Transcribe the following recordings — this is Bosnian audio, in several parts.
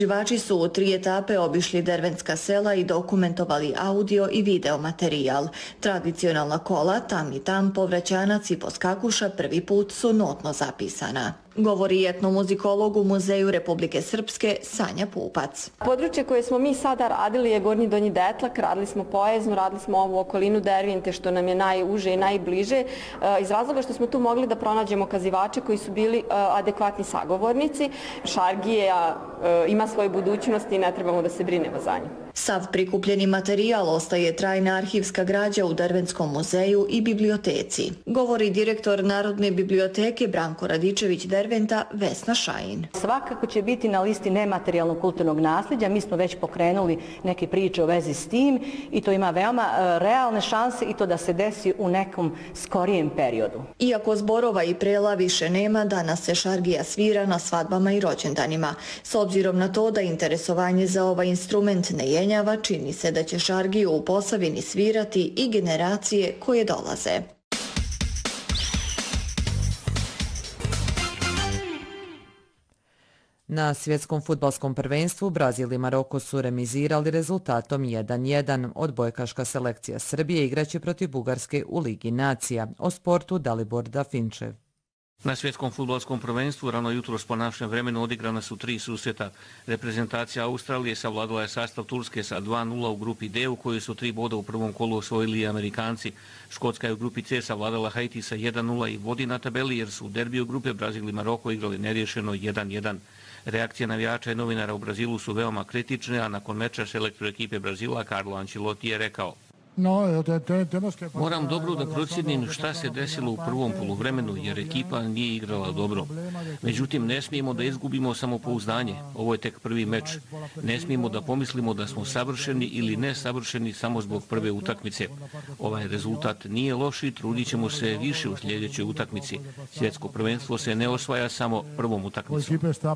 Istraživači su u 3 etape obišli derventska sela i dokumentovali audio i video materijal. Tradicionalna kola, tam i tam, Povraćanac i Poskakuša prvi put su notno zapisana. Govori etnomuzikolog u Muzeju Republike Srpske Sanja Pupac. Područje koje smo mi sada radili je Gornji Donji Detlak, radili smo Pojeznu, radili smo ovu okolinu Dervente što nam je najuže i najbliže, iz razloga što smo tu mogli da pronađemo kazivače koji su bili adekvatni sagovornici. Šargija ima svoju budućnost i ne trebamo da se brinemo za nju. Sav prikupljeni materijal ostaje trajna arhivska građa u Derventskom muzeju i biblioteci. Govori direktor Narodne biblioteke Branko Radičević Derventa Vesna Šajin. Svakako će biti na listi nematerijalnog kulturnog nasljeđa. Mi smo već pokrenuli neke priče u vezi s tim i to ima veoma realne šanse i to da se desi u nekom skorijem periodu. Iako zborova i prela više nema, danas se šargija svira na svadbama i rođendanima. S obzirom na to da interesovanje za ovaj instrument ne jenjava, čini se da će šargiju u Posavini svirati i generacije koje dolaze. Na svjetskom fudbalskom prvenstvu Brazil i Maroko su remizirali rezultatom 1:1. Odbojkaška selekcija Srbije igraće protiv Bugarske u Ligi nacija. O sportu Dalibor Dafinčev. Na svjetskom fudbalskom prvenstvu rano jutros po našem vremenu odigrana su 3 susreta. Reprezentacija Australije savladala je sastav Turske sa 2:0 u grupi D, u kojoj su 3 boda u prvom kolu osvojili Amerikanci. Škotska je u grupi C savladala Haiti sa 1:0 i vodi na tabeli jer su u derbiju grupe Brazil i Maroko igrali neriješeno 1:1. Reakcije navijača i novinara u Brazilu su veoma kritične, a nakon meča selektor ekipe Brazila Carlo Ancelotti je rekao: Moram dobro da procjenim šta se desilo u prvom poluvremenu, jer ekipa nije igrala dobro. Međutim, ne smijemo da izgubimo samopouzdanje. Ovo je tek prvi meč. Ne smijemo da pomislimo da smo savršeni ili nesavršeni samo zbog prve utakmice. Ovaj rezultat nije loš i trudit ćemo se više u sljedećoj utakmici. Svjetsko prvenstvo se ne osvaja samo prvom utakmicom.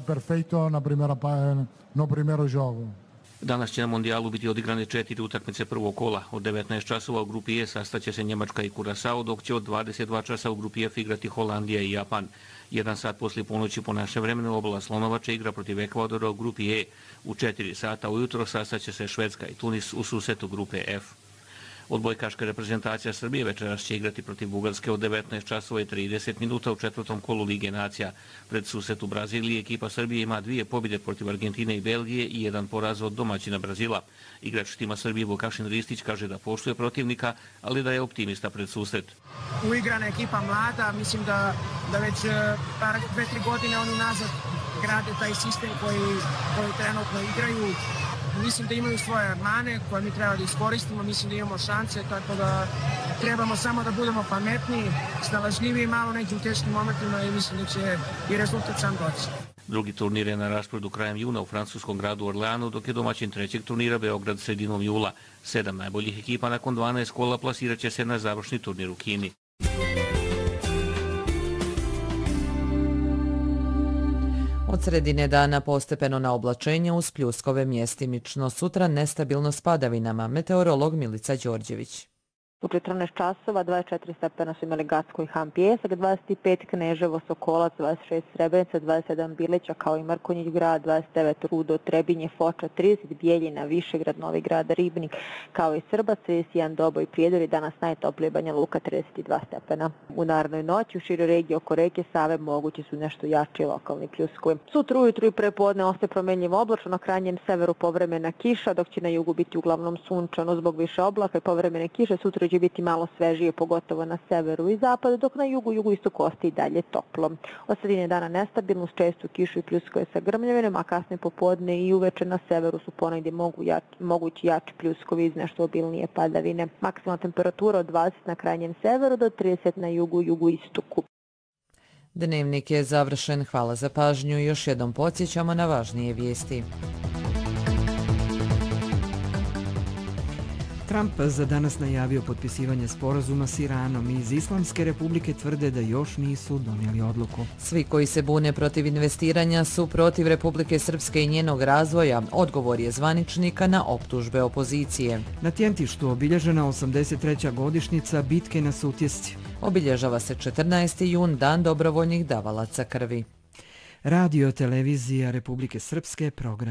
Danas će na mondijalu biti odigrane 4 utakmice prvog kola. Od 19 časova u grupi E sastaće se Njemačka i Kurasao, dok će od 22 časa u grupi F igrati Holandija i Japan. 1 sat poslije ponoći po našem vremenu Obala Slonovača igra protiv Ekvadora u grupi E. U 4 sata ujutro sastaće se Švedska i Tunis u susretu grupe F. Odbojkaška reprezentacija Srbije večeras će igrati protiv Bugarske od 19 časova i 30 minuta u 4. kolu Lige nacija. Pred susret u Braziliji ekipa Srbije ima 2 pobjede protiv Argentine i Belgije i 1 poraz od domaćina Brazila. Igrač tima Srbije Vukašin Ristić kaže da poštuje protivnika, ali da je optimista pred susret. Uigrana ekipa mlada, mislim da već 2-3 godine oni nazad grade taj sistem koji trenutno igraju. Mislim da imaju svoje mane koje mi treba da iskoristimo, mislim da imamo šanse, tako da trebamo samo da budemo pametniji, snalažljiviji malo nekim teškim momentima i mislim da će i rezultat sam doći. Drugi turnir je na rasporedu krajem juna u francuskom gradu Orleanu, dok je domaćin 3. turnira Beograd sredinom jula. 7 najboljih ekipa nakon 12 kola plasirat će se na završni turnir u Kini. Od sredine dana postepeno na oblačenje uz pljuskove mjestimično, sutra nestabilno s padavinama. Meteorolog Milica Đorđević. U 14 časova 24 stepena su imali Gacko i Han Pijesak, 25 Kneževo, Sokolac, 26 Srebrenica, 27 Bilića kao i Mrkonjić grad, 29 Rudo, Trebinje, Foča, 30 Bijeljina, Višegrad, Novi grad, Ribnik kao i Srbac, 31 Doboj, Prijedor, danas najtoplije Banja Luka, 32 stepena. U narednoj noći u široj regiji oko reke Save mogući su nešto jači lokalni pljuskovi. Sutra ujutru i prepodne ostaje promenljivo oblačno, na krajnjem severu povremena kiša, dok će na jugu biti uglavnom sunčano zbog više oblaka i povremene kiše. Sutra će biti malo svežije, pogotovo na severu i zapadu, dok na jugoistoku ostaje i dalje toplo. Od sredine dana nestabilno uz čestu kišu i pljuskove sa grmljavinom, a kasne popodne i uveče na severu su ponegdje mogući jači pljuskovi iz nešto obilnije padavine. Maksimalna temperatura od 20 na krajnjem severu do 30 na jugoistoku. Dnevnik je završen. Hvala za pažnju i još jednom podsjećamo na važnije vijesti. Trump za danas najavio potpisivanje sporazuma s Iranom i iz Islamske republike tvrde da još nisu donijeli odluku. Svi koji se bune protiv investiranja su protiv Republike Srpske i njenog razvoja, odgovor je zvaničnika na optužbe opozicije. Na Tjentištu obilježena 83. godišnjica bitke na Sutjesci. Obilježava se 14. jun, dan dobrovoljnih davalaca krvi. Radio televizija Republike Srpske program.